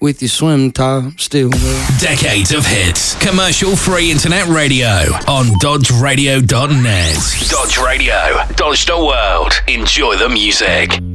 with your swim top still. Decades of hits. Commercial-free internet radio on dodgeradio.net. Dodge Radio. Dodge the world. Enjoy the music.